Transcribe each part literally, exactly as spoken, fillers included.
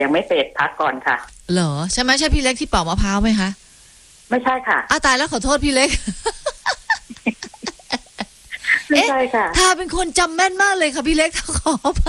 ยังไม่เสร็จพักก่อนค่ะเหรอใช่ไหมใช่พี่เล็กที่ปอกมะพร้าวไหมคะไม่ใช่ค่ะอ้าวตายแล้วขอโทษพี่เล็กไม่ใช่ค่ะทาเป็นคนจำแม่นมากเลยค่ะพี่เล็กขอไป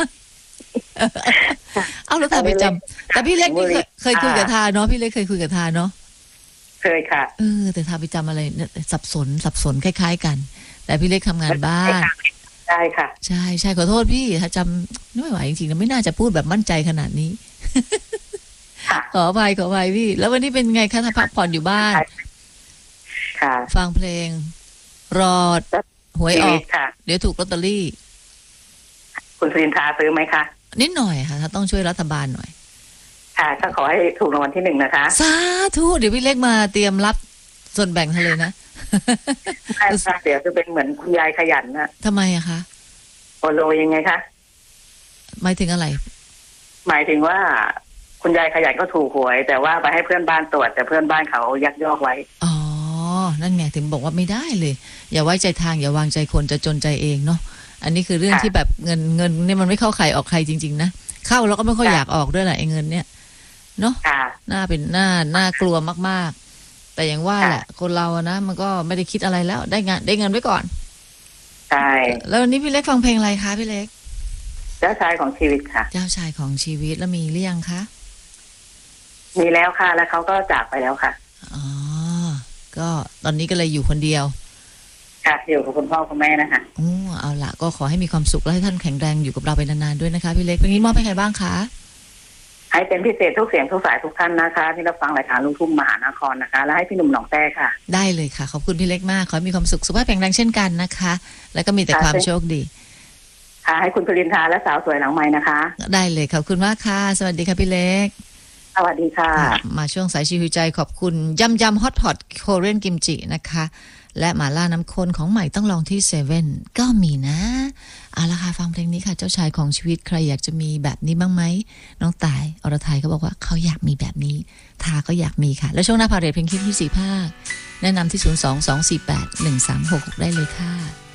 เอาแล้วทาไปจำแต่พี่เล็กนี่เคยเคยคุยกับทาเนาะพี่เล็กเคยคุยกับทาเนาะเคยค่ะเออแต่ทาไปจำอะไรสับสนสับสนคล้ายๆกันแต่พี่เล็กทำงานบ้านใช่ค่ะใช่ใช่ขอโทษพี่ถ้าจำไม่ไหวจริงๆนะไม่น่าจะพูดแบบมั่นใจขนาดนี้ขออภัยขออภัยพี่แล้ววันนี้เป็นไงคะถ้าพักผ่อนอยู่บ้านค่ะฟังเพลงรอหวยออกเดี๋ยวถูกลอตเตอรี่คุณสิรินทราซื้อไหมคะนิดหน่อยค่ะถ้าต้องช่วยรัฐบาลหน่อยค่ะก็ขอให้ถูกรางวัลที่หนึ่งนะคะสาธุเดี๋ยวพี่เล็กมาเตรียมรับส่วนแบ่งทะเลนะใช่ค่ะเดี๋ยวจะเป็นเหมือนคุณยายขยันนะทำไมอะคะโอโลยังไงคะหมายถึงอะไรหมายถึงว่าคุณยายขยันก็ถูกหวยแต่ว่าไปให้เพื่อนบ้านตรวจแต่เพื่อนบ้านเขายักยอกไว้อ๋อนั่นไงถึงบอกว่าไม่ได้เลยอย่าไว้ใจทางอย่าวางใจคนจะจนใจเองเนาะอันนี้คือเรื่องที่แบบเงินเงินเนี่ยมันไม่เข้าใครออกใครจริงๆนะเข้าแล้วก็ไม่ค่อยอยากออกด้วยแหละไอ้เงินเนี่ยเนาะน่าเป็นหน้าน่ากลัวมากๆแต่อย่างว่าแหละคนเราอะนะมันก็ไม่ได้คิดอะไรแล้วได้งานได้เงินไว้ก่อนใช่แล้ววันนี้พี่เล็กฟังเพลงอะไรคะพี่เล็กเจ้าชายของชีวิตค่ะเจ้าชายของชีวิตแล้วมีหรือยังคะมีแล้วค่ะแล้วเขาก็จากไปแล้วค่ะอ๋อก็ตอนนี้ก็เลยอยู่คนเดียวค่ะอยู่กับคุณพ่อคุณแม่นะคะอ๋อเอาละก็ขอให้มีความสุขและให้ท่านแข็งแรงอยู่กับเราไปนานๆด้วยนะคะพี่เล็กวันนี้มอบให้ใครบ้างคะให้เป็นพิเศษทุกเสียงทุกสายทุกท่านนะคะที่รับฟังรายการลูกทุ่งมหานครนะคะและให้พี่หนุ่มหนองแต้ค่ะได้เลยค่ะขอบคุณพี่เล็กมากขอให้มีความสุขสุขภาพแข็งแรงเช่นกันนะคะแล้วก็มีแต่ความโชคดีค่ะให้คุณพลินทาและสาวสวยหลังไม้นะคะได้เลยขอบคุณมากค่ะสวัสดีค่ะพี่เล็กสวัสดีค่ะมาช่วงสายชีวิตใจขอบคุณยำยำฮอตพอตโคเรียนกิมจินะคะและหม่าล่าน้ำข้นของใหม่ต้องลองที่เซเว่นก็มีนะเอาละค่ะฟังเพลงนี้ค่ะเจ้าชายของชีวิตใครอยากจะมีแบบนี้บ้างไหมน้องตายอรทัยเขาบอกว่าเขาอยากมีแบบนี้ทาก็อยากมีค่ะแล้วช่วงหน้าพาเรทเพลงคิดที่สี่ภาคแนะนำที่ศูนย์ สอง สอง สี่ แปด หนึ่ง สาม หก ได้เลยค่ะ